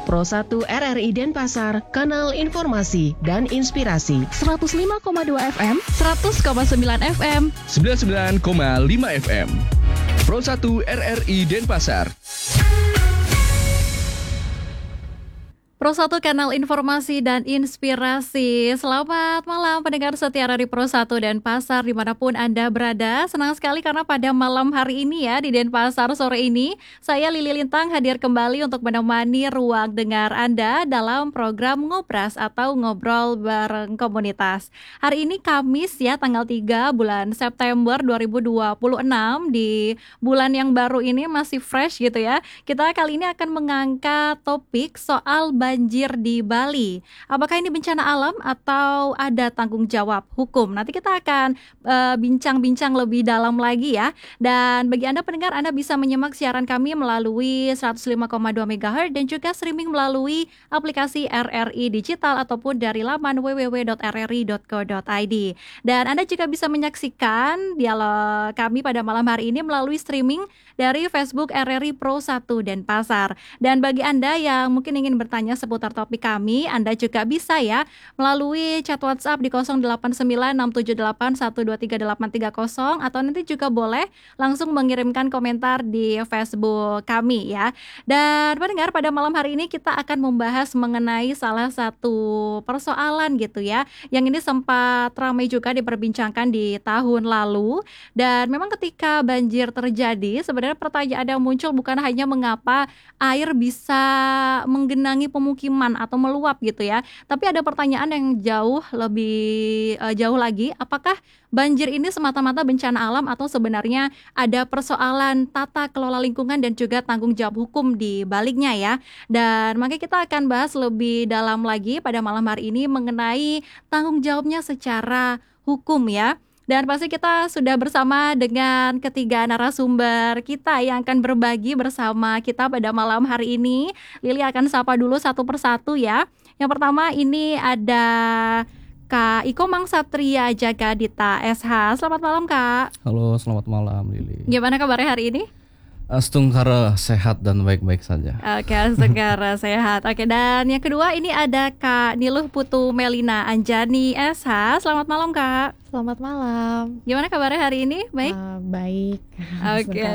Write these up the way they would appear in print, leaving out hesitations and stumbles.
Pro 1 RRI Denpasar, kanal informasi dan inspirasi. 105,2 FM, 100,9 FM, 99,5 FM. Pro 1 RRI Denpasar. Pro 1 kanal informasi dan inspirasi. Selamat malam pendengar setia dari Pro 1 Denpasar dimanapun Anda berada. Senang sekali karena pada malam hari ini ya di Denpasar sore ini saya Lili Lintang hadir kembali untuk menemani ruang dengar Anda dalam program Ngobras atau Ngobrol Bareng Komunitas. Hari ini Kamis ya, tanggal 3 bulan September 2026. Di bulan yang baru ini masih fresh gitu ya. Kita kali ini akan mengangkat topik soal banjir di Bali. Apakah ini bencana alam atau ada tanggung jawab hukum? Nanti kita akan bincang-bincang lebih dalam lagi ya. Dan bagi Anda pendengar, Anda bisa menyimak siaran kami melalui 105,2 MHz dan juga streaming melalui aplikasi RRI Digital ataupun dari laman www.rri.co.id. Dan Anda juga bisa menyaksikan dialog kami pada malam hari ini melalui streaming dari Facebook RRI Pro 1 Denpasar. Dan bagi Anda yang mungkin ingin bertanya seputar topik kami, Anda juga bisa ya melalui chat WhatsApp di 089678123830 atau nanti juga boleh langsung mengirimkan komentar di Facebook kami ya. Dan pendengar, pada malam hari ini kita akan membahas mengenai salah satu persoalan gitu ya, yang ini sempat ramai juga diperbincangkan di tahun lalu. Dan memang ketika banjir terjadi, sebenarnya pertanyaan yang muncul bukan hanya mengapa air bisa menggenangi pemukiman atau meluap gitu ya, tapi ada pertanyaan yang jauh lebih jauh lagi, apakah banjir ini semata-mata bencana alam atau sebenarnya ada persoalan tata kelola lingkungan dan juga tanggung jawab hukum di baliknya ya. Dan makanya kita akan bahas lebih dalam lagi pada malam hari ini mengenai tanggung jawabnya secara hukum ya. Dan pasti kita sudah bersama dengan ketiga narasumber kita yang akan berbagi bersama kita pada malam hari ini. Lili akan sapa dulu satu persatu ya. Yang pertama ini ada Kak Iko Mangsatria Jagadita SH. Selamat malam Kak. Halo, selamat malam Lili. Gimana kabarnya hari ini? Astungkara sehat dan baik-baik saja. Oke, Astungkara sehat. Oke, dan yang kedua ini ada Kak Niluh Putu Melina Anjani SH. Selamat malam Kak. Selamat malam. Gimana kabarnya hari ini? Baik? Baik. Oke.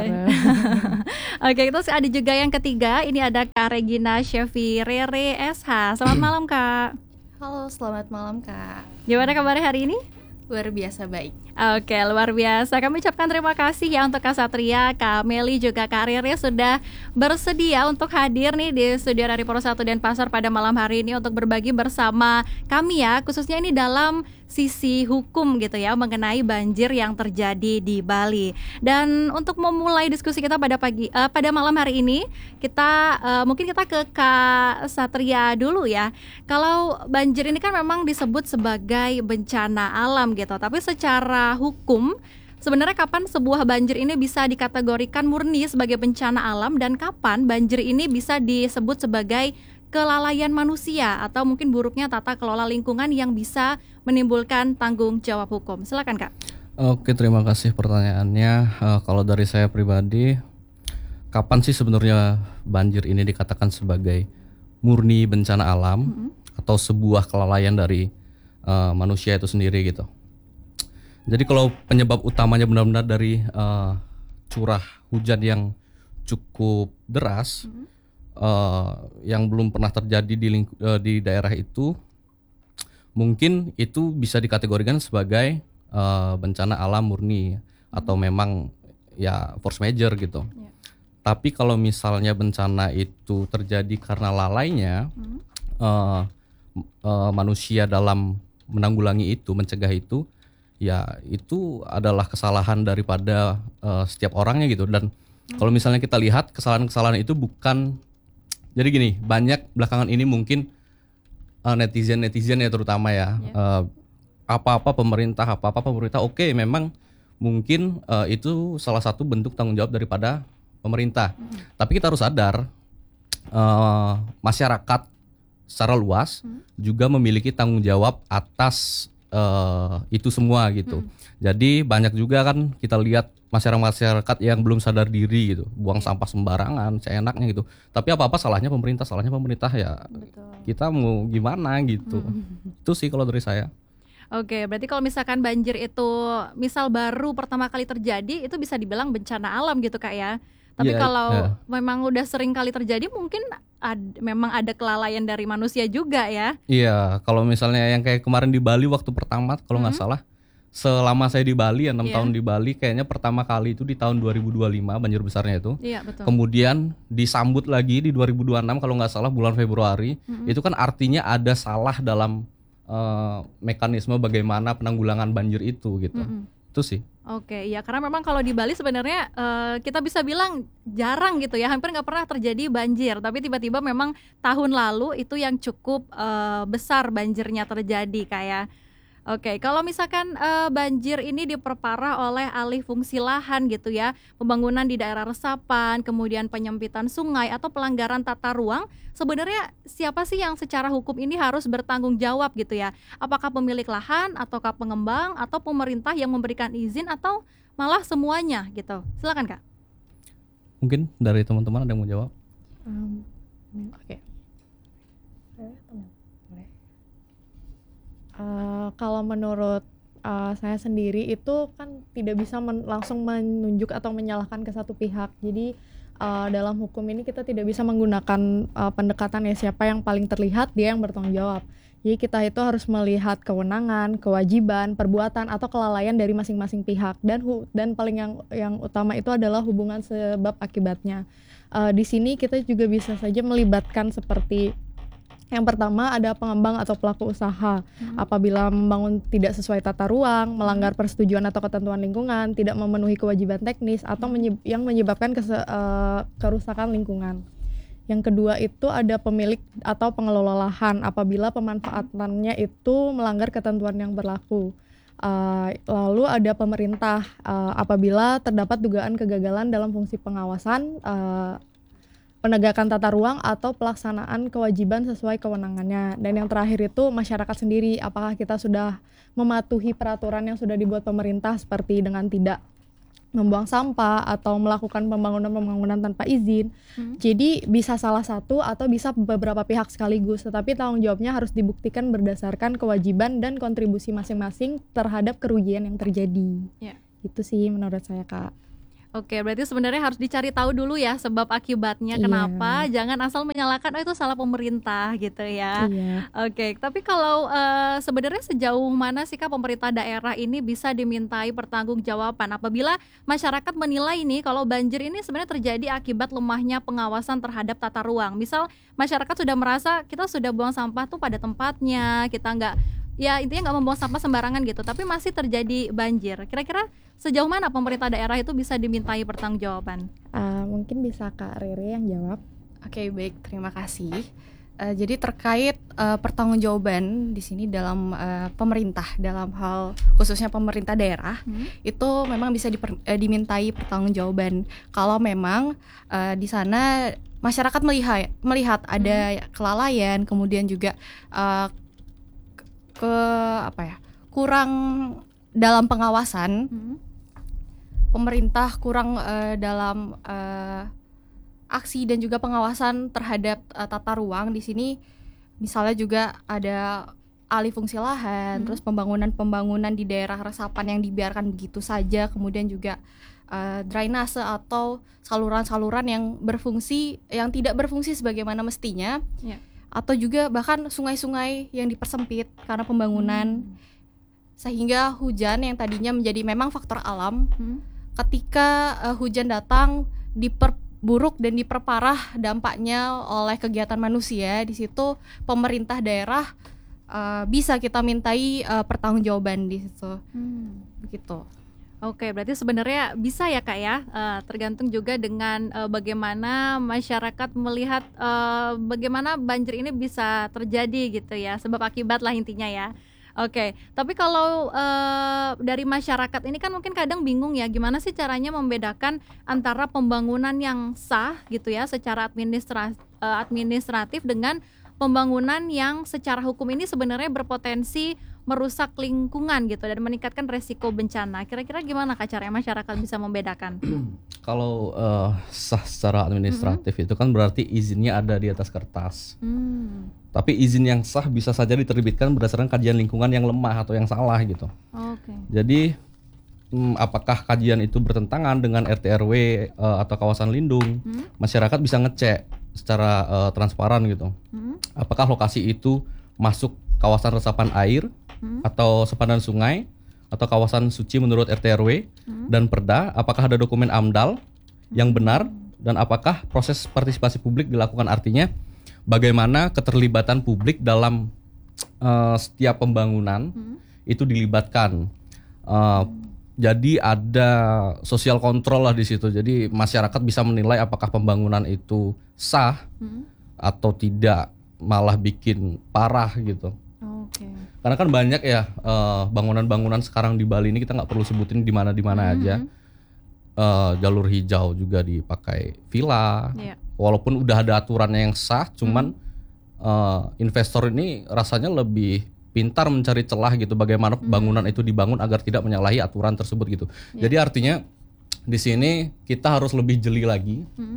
Oke, terus ada juga yang ketiga. Ini ada Kak Regina Chevy Rere SH. Selamat malam Kak. Halo, selamat malam Kak. Gimana kabarnya hari ini? Luar biasa baik. Oke, luar biasa. Kami ucapkan terima kasih ya untuk Kak Satria, Kak Meli, juga Kak Riri sudah bersedia untuk hadir nih di studio dari Pro 1 Denpasar pada malam hari ini untuk berbagi bersama kami ya, khususnya ini dalam sisi hukum gitu ya, mengenai banjir yang terjadi di Bali. Dan untuk memulai diskusi kita pada malam hari ini, mungkin kita ke Kak Satria dulu ya. Kalau banjir ini kan memang disebut sebagai bencana alam gitu, tapi secara hukum sebenarnya kapan sebuah banjir ini bisa dikategorikan murni sebagai bencana alam dan kapan banjir ini bisa disebut sebagai kelalaian manusia atau mungkin buruknya tata kelola lingkungan yang bisa menimbulkan tanggung jawab hukum? Silakan Kak. Oke, terima kasih pertanyaannya. Kalau dari saya pribadi, kapan sih sebenarnya banjir ini dikatakan sebagai murni bencana alam atau sebuah kelalaian dari manusia itu sendiri gitu? Jadi kalau penyebab utamanya benar-benar dari curah hujan yang cukup deras, yang belum pernah terjadi di daerah itu, mungkin itu bisa dikategorikan sebagai bencana alam murni atau memang ya force major gitu. Tapi kalau misalnya bencana itu terjadi karena lalainya manusia dalam menanggulangi itu, mencegah itu, ya itu adalah kesalahan daripada setiap orangnya gitu. Dan kalau misalnya kita lihat kesalahan-kesalahan itu bukan, jadi gini, banyak belakangan ini mungkin netizen ya terutama ya, apa-apa pemerintah oke, memang mungkin itu salah satu bentuk tanggung jawab daripada pemerintah. Tapi kita harus sadar masyarakat secara luas juga memiliki tanggung jawab atas itu semua gitu. Jadi banyak juga kan kita lihat masyarakat yang belum sadar diri gitu, buang sampah sembarangan, seenaknya gitu. Tapi apa-apa salahnya pemerintah ya. Betul. Kita mau gimana gitu. Itu sih kalau dari saya. Oke, berarti kalau misalkan banjir itu misal baru pertama kali terjadi, itu bisa dibilang bencana alam gitu Kak ya. Tapi Iya, kalau iya. memang udah sering kali terjadi, mungkin memang ada kelalaian dari manusia juga ya. Iya, kalau misalnya yang kayak kemarin di Bali waktu pertama kalau nggak salah, selama saya di Bali ya 6 Iya. tahun di Bali, kayaknya pertama kali itu di tahun 2025 banjir besarnya itu. Iya betul. Kemudian disambut lagi di 2026 kalau nggak salah bulan Februari. Itu kan artinya ada salah dalam mekanisme bagaimana penanggulangan banjir itu gitu. Itu sih. Oke, ya karena memang kalau di Bali sebenarnya kita bisa bilang jarang gitu ya, hampir nggak pernah terjadi banjir. Tapi tiba-tiba memang tahun lalu itu yang cukup besar banjirnya terjadi kayak. Oke, kalau misalkan banjir ini diperparah oleh alih fungsi lahan gitu ya, pembangunan di daerah resapan, kemudian penyempitan sungai atau pelanggaran tata ruang, sebenarnya siapa sih yang secara hukum ini harus bertanggung jawab gitu ya? Apakah pemilik lahan, ataukah pengembang, atau pemerintah yang memberikan izin, atau malah semuanya gitu? Silakan Kak. Mungkin dari teman-teman ada yang mau jawab? Oke. Kalau menurut saya sendiri itu kan tidak bisa langsung menunjuk atau menyalahkan ke satu pihak. Jadi dalam hukum ini kita tidak bisa menggunakan pendekatan ya siapa yang paling terlihat dia yang bertanggung jawab. Jadi kita itu harus melihat kewenangan, kewajiban, perbuatan atau kelalaian dari masing-masing pihak dan paling yang utama itu adalah hubungan sebab akibatnya. Di sini kita juga bisa saja melibatkan seperti yang pertama ada pengembang atau pelaku usaha. Apabila membangun tidak sesuai tata ruang, melanggar persetujuan atau ketentuan lingkungan, tidak memenuhi kewajiban teknis atau yang menyebabkan kerusakan lingkungan. Yang kedua itu ada pemilik atau pengelola lahan apabila pemanfaatannya itu melanggar ketentuan yang berlaku. Lalu ada pemerintah apabila terdapat dugaan kegagalan dalam fungsi pengawasan, penegakan tata ruang atau pelaksanaan kewajiban sesuai kewenangannya. Dan yang terakhir itu masyarakat sendiri, apakah kita sudah mematuhi peraturan yang sudah dibuat pemerintah seperti dengan tidak membuang sampah atau melakukan pembangunan tanpa izin. Jadi bisa salah satu atau bisa beberapa pihak sekaligus, tetapi tanggung jawabnya harus dibuktikan berdasarkan kewajiban dan kontribusi masing-masing terhadap kerugian yang terjadi. Ya. Itu sih menurut saya Kak. Oke, berarti sebenarnya harus dicari tahu dulu ya sebab akibatnya Iya. kenapa, jangan asal menyalahkan itu salah pemerintah gitu ya. Iya. Oke, tapi kalau sebenarnya sejauh mana sih Kak pemerintah daerah ini bisa dimintai pertanggungjawaban apabila masyarakat menilai nih kalau banjir ini sebenarnya terjadi akibat lemahnya pengawasan terhadap tata ruang. Misal masyarakat sudah merasa kita sudah buang sampah tuh pada tempatnya, kita intinya nggak membuang sampah sembarangan gitu, tapi masih terjadi banjir. Kira-kira sejauh mana pemerintah daerah itu bisa dimintai pertanggungjawaban? Mungkin bisa Kak Rere yang jawab. Oke, baik, terima kasih. Jadi terkait pertanggungjawaban di sini dalam pemerintah, dalam hal khususnya pemerintah daerah, itu memang bisa dimintai pertanggungjawaban kalau memang di sana masyarakat melihat ada kelalaian, kemudian juga kurang dalam pengawasan. Pemerintah kurang dalam aksi dan juga pengawasan terhadap tata ruang di sini. Misalnya juga ada alih fungsi lahan, terus pembangunan di daerah resapan yang dibiarkan begitu saja, kemudian juga drainase atau saluran-saluran yang tidak berfungsi sebagaimana mestinya. Ya. Atau juga bahkan sungai-sungai yang dipersempit karena pembangunan, sehingga hujan yang tadinya menjadi memang faktor alam, ketika hujan datang diperburuk dan diperparah dampaknya oleh kegiatan manusia. Di situ pemerintah daerah bisa kita mintai pertanggungjawaban di situ. Begitu. Oke, berarti sebenarnya bisa ya Kak ya, tergantung juga dengan bagaimana masyarakat melihat bagaimana banjir ini bisa terjadi gitu ya, sebab akibat lah intinya ya. Oke, tapi kalau dari masyarakat ini kan mungkin kadang bingung ya, gimana sih caranya membedakan antara pembangunan yang sah gitu ya secara administratif dengan pembangunan yang secara hukum ini sebenarnya berpotensi merusak lingkungan gitu dan meningkatkan resiko bencana. Kira-kira gimana Kak caranya masyarakat bisa membedakan? Kalau sah secara administratif itu kan berarti izinnya ada di atas kertas. Tapi izin yang sah bisa saja diterbitkan berdasarkan kajian lingkungan yang lemah atau yang salah gitu. Oke. Jadi apakah kajian itu bertentangan dengan RT/RW atau kawasan lindung? Masyarakat bisa ngecek secara transparan gitu. Apakah lokasi itu masuk kawasan resapan air atau sepadan sungai atau kawasan suci menurut RT/RW dan Perda? Apakah ada dokumen AMDAL yang benar dan apakah proses partisipasi publik dilakukan? Artinya bagaimana keterlibatan publik dalam setiap pembangunan itu dilibatkan. Jadi ada sosial kontrol lah di situ. Jadi masyarakat bisa menilai apakah pembangunan itu sah atau tidak, malah bikin parah gitu. Oke. Karena kan banyak ya bangunan-bangunan sekarang di Bali ini, kita nggak perlu sebutin di mana aja. Jalur hijau juga dipakai villa. Walaupun udah ada aturannya yang sah, cuman investor ini rasanya lebih pintar mencari celah gitu, bagaimana bangunan itu dibangun agar tidak menyalahi aturan tersebut gitu. Jadi artinya di sini kita harus lebih jeli lagi,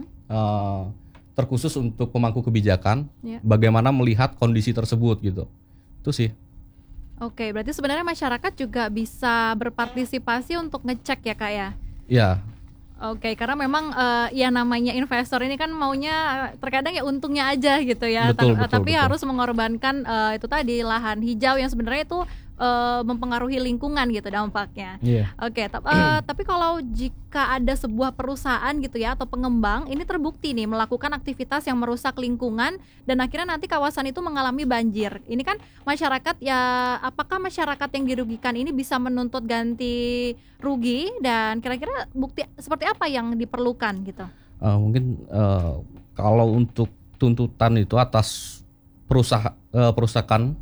terkhusus untuk pemangku kebijakan, bagaimana melihat kondisi tersebut gitu. Itu sih. Oke, berarti sebenarnya masyarakat juga bisa berpartisipasi untuk ngecek ya Kak ya? Iya. Oke, karena memang ya namanya investor ini kan maunya terkadang ya untungnya aja gitu ya. Betul. Tapi harus mengorbankan itu tadi lahan hijau yang sebenarnya itu mempengaruhi lingkungan gitu dampaknya. Oke, tapi kalau jika ada sebuah perusahaan gitu ya atau pengembang ini terbukti nih melakukan aktivitas yang merusak lingkungan dan akhirnya nanti kawasan itu mengalami banjir. Ini kan masyarakat ya, apakah masyarakat yang dirugikan ini bisa menuntut ganti rugi dan kira-kira bukti seperti apa yang diperlukan gitu? Mungkin kalau untuk tuntutan itu atas perusakan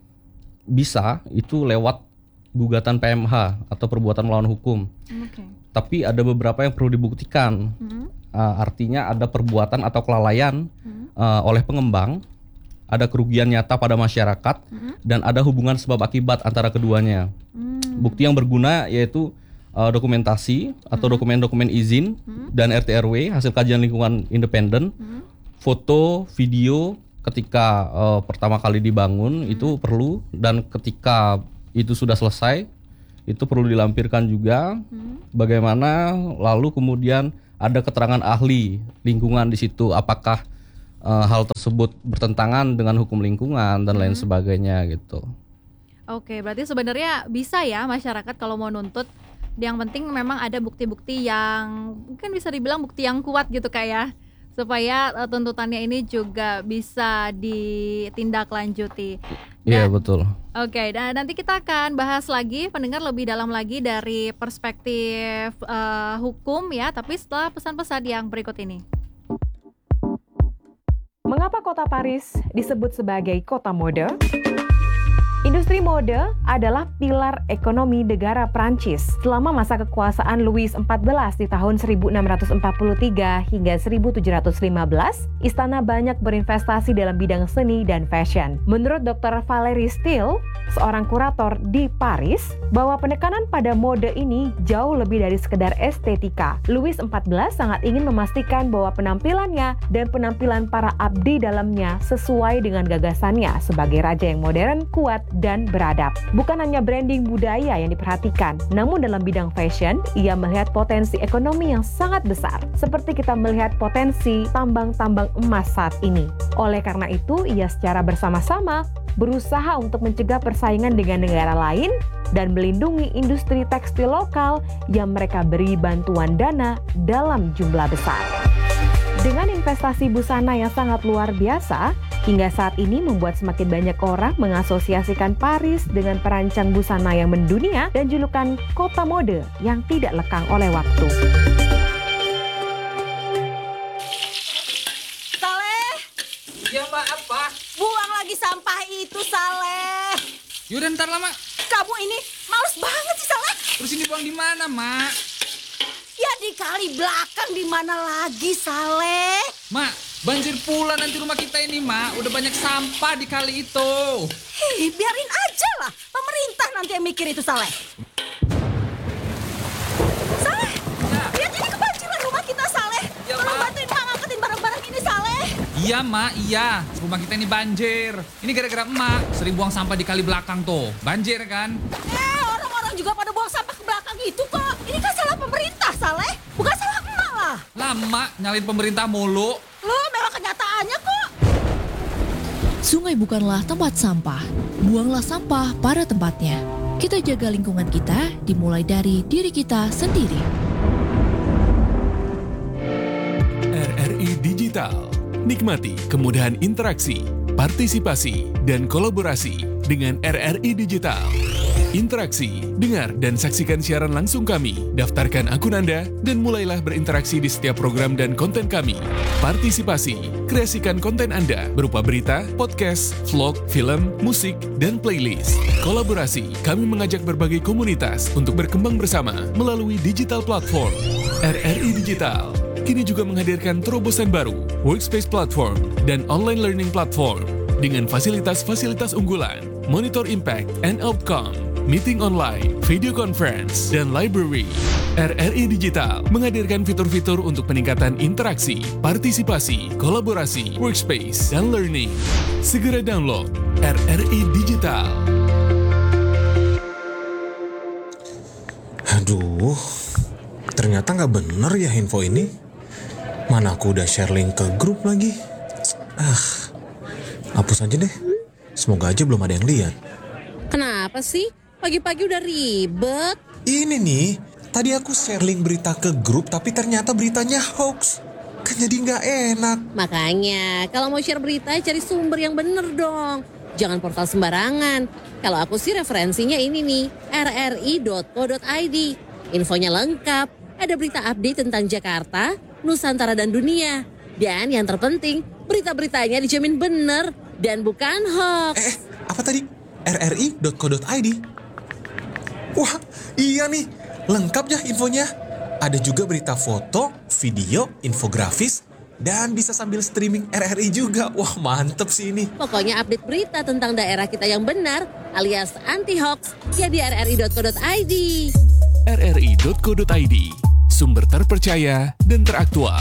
bisa itu lewat gugatan PMH atau perbuatan melawan hukum. Tapi ada beberapa yang perlu dibuktikan. Artinya ada perbuatan atau kelalaian oleh pengembang, ada kerugian nyata pada masyarakat, dan ada hubungan sebab akibat antara keduanya. Bukti yang berguna yaitu dokumentasi atau dokumen-dokumen izin dan RT/RW, hasil kajian lingkungan independen, foto, video ketika pertama kali dibangun itu perlu, dan ketika itu sudah selesai itu perlu dilampirkan juga. Bagaimana lalu kemudian ada keterangan ahli lingkungan di situ, apakah hal tersebut bertentangan dengan hukum lingkungan dan lain sebagainya gitu. Oke, berarti sebenarnya bisa ya masyarakat kalau mau nuntut. Yang penting memang ada bukti-bukti yang mungkin bisa dibilang bukti yang kuat gitu kayak supaya tuntutannya ini juga bisa ditindaklanjuti. Iya betul. Oke, dan nanti kita akan bahas lagi pendengar lebih dalam lagi dari perspektif hukum ya, tapi setelah pesan-pesan yang berikut ini. Mengapa kota Paris disebut sebagai kota mode? Industri mode adalah pilar ekonomi negara Prancis. Selama masa kekuasaan Louis XIV di tahun 1643 hingga 1715, istana banyak berinvestasi dalam bidang seni dan fashion. Menurut Dr. Valérie Steele, seorang kurator di Paris, bahwa penekanan pada mode ini jauh lebih dari sekedar estetika. Louis XIV sangat ingin memastikan bahwa penampilannya dan penampilan para abdi dalamnya sesuai dengan gagasannya sebagai raja yang modern, kuat, dan beradab. Bukan hanya branding budaya yang diperhatikan, namun dalam bidang fashion, ia melihat potensi ekonomi yang sangat besar, seperti kita melihat potensi tambang-tambang emas saat ini. Oleh karena itu, ia secara bersama-sama berusaha untuk mencegah persaingan dengan negara lain dan melindungi industri tekstil lokal yang mereka beri bantuan dana dalam jumlah besar. Dengan investasi busana yang sangat luar biasa, hingga saat ini membuat semakin banyak orang mengasosiasikan Paris dengan perancang busana yang mendunia dan julukan kota mode yang tidak lekang oleh waktu. Saleh! Ya mbak, apa? Buang lagi sampah itu, Saleh! Yaudah ntar lama. Kamu ini males banget sih, Saleh! Terus ini buang di mana, Mak? Ya di kali belakang, di mana lagi, Saleh? Mak, Banjir pula nanti rumah kita ini, Mak. Udah banyak sampah di kali itu. Hei, biarin aja lah. Pemerintah nanti yang mikir itu, Saleh. Saleh, lihat ini kebanjiran rumah kita, Saleh. Ya, Tolong Ma. bantuin Mak ngangkatin barang-barang ini, Saleh. Iya, Mak, iya. Rumah kita ini banjir. Ini gara-gara Emak sering buang sampah di kali belakang tuh. Banjir kan? Orang-orang juga pada buang sampah ke belakang itu kok. Ini kan salah pemerintah, Saleh. Bukan salah Emak lah. Lama nyalin pemerintah mulu. Loh, memang kenyataannya kok. Sungai bukanlah tempat sampah. Buanglah sampah pada tempatnya. Kita jaga lingkungan kita dimulai dari diri kita sendiri. RRI Digital. Nikmati kemudahan interaksi, partisipasi, dan kolaborasi dengan RRI Digital. Interaksi, dengar dan saksikan siaran langsung kami. Daftarkan akun Anda dan mulailah berinteraksi di setiap program dan konten kami. Partisipasi, kreasikan konten Anda berupa berita, podcast, vlog, film, musik, dan playlist. Kolaborasi, kami mengajak berbagai komunitas untuk berkembang bersama melalui digital platform. RRI Digital kini juga menghadirkan terobosan baru, workspace platform, dan online learning platform dengan fasilitas-fasilitas unggulan, monitor impact and outcome, meeting online, video conference, dan library. RRI Digital menghadirkan fitur-fitur untuk peningkatan interaksi, partisipasi, kolaborasi, workspace, dan learning. Segera download RRI Digital. Aduh, ternyata nggak bener ya info ini. Mana aku udah share link ke grup lagi. Hapus aja deh. Semoga aja belum ada yang lihat. Kenapa sih? Pagi-pagi udah ribet. Ini nih, tadi aku share link berita ke grup tapi ternyata beritanya hoax. Kan jadi nggak enak. Makanya, kalau mau share berita cari sumber yang bener dong. Jangan portal sembarangan. Kalau aku sih referensinya ini nih, rri.co.id. Infonya lengkap, ada berita update tentang Jakarta, Nusantara dan dunia. Dan yang terpenting, berita-beritanya dijamin bener dan bukan hoax. Apa tadi? rri.co.id? Wah, iya nih, lengkap ya infonya. Ada juga berita foto, video, infografis, dan bisa sambil streaming RRI juga. Wah, mantep sih ini. Pokoknya update berita tentang daerah kita yang benar alias anti-hoax ya di rri.co.id. rri.co.id, sumber terpercaya dan teraktual.